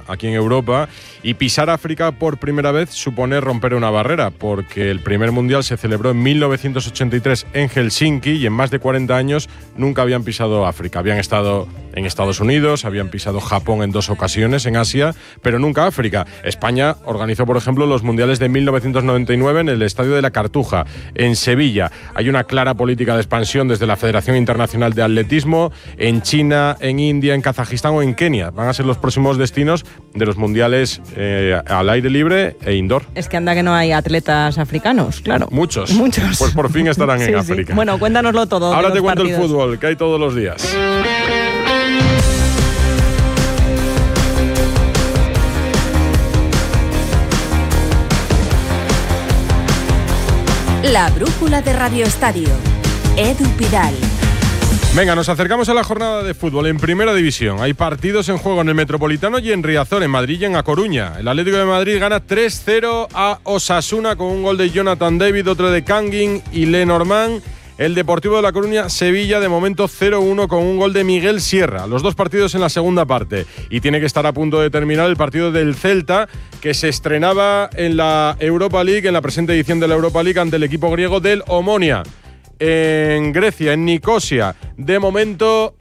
aquí en Europa, y pisar África por primera vez supone romper una barrera, porque el primer mundial se celebró en 1983 en Helsinki y en más de 40 años nunca habían pisado África. Habían estado en Estados Unidos, habían pisado Japón en 2 ocasiones, en Asia, pero nunca África. España organizó, por ejemplo, los mundiales de 1999 en el Estadio de la Cartuja, en Sevilla. Hay una clara política de expansión desde la Federación Internacional de Atletismo, en China, en India, en Kazajistán o en Kenia. Van a ser los próximos destinos de los mundiales al aire libre e indoor. Es que anda que no hay atletas africanos, claro. Muchos. Muchos. Pues por fin estarán en África. Sí. Bueno, cuéntanoslo todo. Ahora te cuento partidos. el fútbol, que hay todos los días. La brújula de Radio Estadio. Edu Pidal. Venga, nos acercamos a la jornada de fútbol en Primera División. Hay partidos en juego en el Metropolitano y en Riazor, en Madrid y en A Coruña. El Atlético de Madrid gana 3-0 a Osasuna con un gol de Jonathan David, otro de Kangin y Lenormand. El Deportivo de La Coruña, Sevilla, de momento 0-1 con un gol de Miguel Sierra. Los 2 partidos en la segunda parte. Y tiene que estar a punto de terminar el partido del Celta, que se estrenaba en la Europa League, en la presente edición de la Europa League, ante el equipo griego del Omonia. En Grecia, en Nicosia, de momento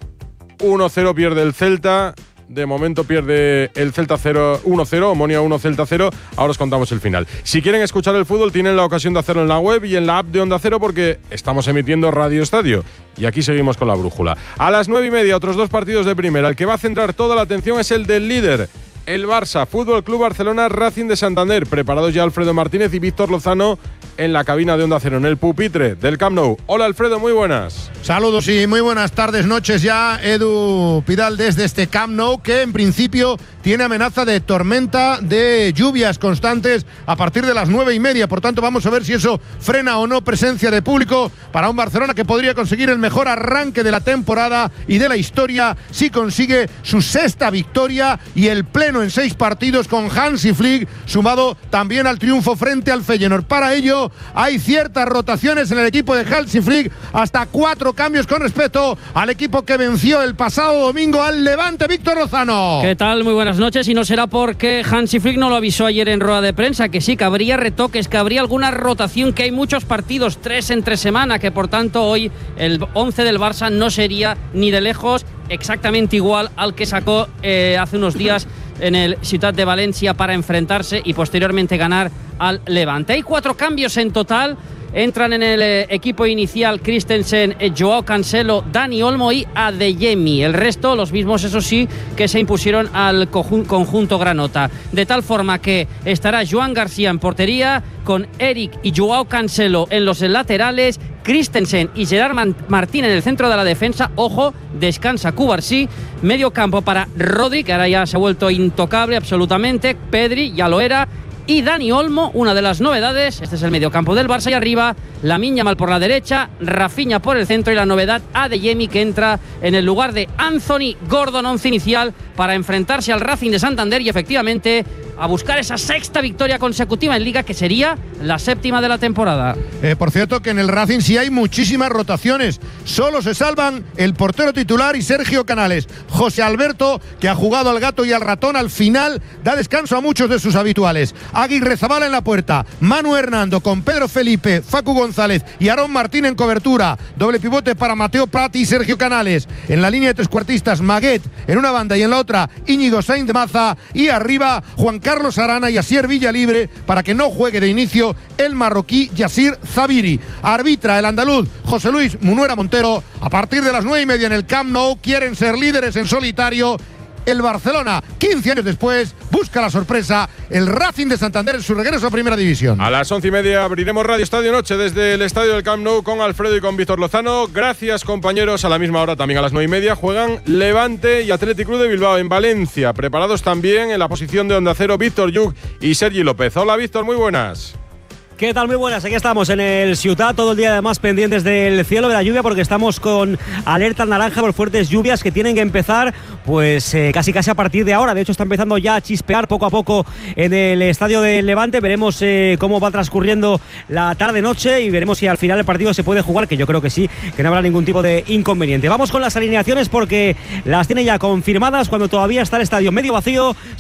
1-0 pierde el Celta. De momento pierde el Celta 1-0, Omonia 1, Celta 0. Ahora os contamos el final. Si quieren escuchar el fútbol, tienen la ocasión de hacerlo en la web y en la app de Onda Cero, porque estamos emitiendo Radio Estadio. Y aquí seguimos con la brújula. A las 9:30, otros 2 partidos de primera. El que va a centrar toda la atención es el del líder, el Barça. Fútbol Club Barcelona, Racing de Santander. Preparados ya Alfredo Martínez y Víctor Lozano en la cabina de Onda Cero, en el pupitre del Camp Nou. Hola Alfredo, muy buenas. Saludos y muy buenas tardes, noches ya. Edu Pidal desde este Camp Nou, que en principio tiene amenaza de tormenta, de lluvias constantes a partir de las 9:30. Por tanto, vamos a ver si eso frena o no presencia de público para un Barcelona que podría conseguir el mejor arranque de la temporada y de la historia si consigue su 6ª victoria y el pleno en 6 partidos con Hansi Flick, sumado también al triunfo frente al Feyenoord. Para ello, hay ciertas rotaciones en el equipo de Hansi Flick, hasta 4 cambios con respecto al equipo que venció el pasado domingo al Levante. Víctor Lozano. ¿Qué tal? Muy buenas noches. Y no será porque Hansi Flick no lo avisó ayer en rueda de prensa, que sí, que habría retoques, que habría alguna rotación, que hay muchos partidos, 3 entre semana, que por tanto hoy el 11 del Barça no sería ni de lejos exactamente igual al que sacó hace unos días en el Ciutat de Valencia para enfrentarse y posteriormente ganar al Levante. Hay 4 cambios en total. Entran en el equipo inicial Christensen, Joao Cancelo, Dani Olmo y Adeyemi. El resto, los mismos, eso sí, que se impusieron al conjunto granota. De tal forma que estará Joan García en portería, con Eric y Joao Cancelo en los laterales, Christensen y Gerard Martín en el centro de la defensa. Ojo, descansa Cubarsí. Medio campo para Rodri, que ahora ya se ha vuelto intocable absolutamente. Pedri ya lo era. Y Dani Olmo, una de las novedades. Este es el mediocampo del Barça, y arriba Lamine Yamal por la derecha, Rafinha por el centro, y la novedad Adeyemi, que entra en el lugar de Anthony Gordon, 11 inicial, para enfrentarse al Racing de Santander y efectivamente a buscar esa 6ª victoria consecutiva en Liga, que sería la 7ª de la temporada. Por cierto, que en el Racing sí hay muchísimas rotaciones. Solo se salvan el portero titular y Sergio Canales. José Alberto, que ha jugado al gato y al ratón, al final da descanso a muchos de sus habituales. Aguirrezabala en la puerta, Manu Hernando con Pedro Felipe, Facu González y Aarón Martín en cobertura. Doble pivote para Mateo Prat y Sergio Canales. En la línea de trecuartistas, Maguet en una banda y en la otra Íñigo Sainz de Maza, y arriba Juan Carlos Arana y Asier Villalibre, para que no juegue de inicio el marroquí Yassir Zabiri. Arbitra el andaluz José Luis Munuera Montero. A partir de las 9:30 en el Camp Nou quieren ser líderes en solitario. El Barcelona, 15 años después, busca la sorpresa. El Racing de Santander en su regreso a Primera División. A las 11:30 abriremos Radio Estadio Noche desde el estadio del Camp Nou con Alfredo y con Víctor Lozano. Gracias, compañeros. A la misma hora, también a las 9:30, juegan Levante y Athletic Club de Bilbao en Valencia. Preparados también en la posición de Onda Cero Víctor Yuk y Sergi López. Hola, Víctor, muy buenas. ¿Qué tal? Muy buenas, aquí estamos en el Ciutat, todo el día además pendientes del cielo, de la lluvia, porque estamos con alerta naranja por fuertes lluvias que tienen que empezar pues casi a partir de ahora. De hecho está empezando ya a chispear poco a poco en el estadio del Levante. Veremos cómo va transcurriendo la tarde-noche y veremos si al final el partido se puede jugar, que yo creo que sí, que no habrá ningún tipo de inconveniente. Vamos con las alineaciones porque las tiene ya confirmadas cuando todavía está el estadio medio vacío.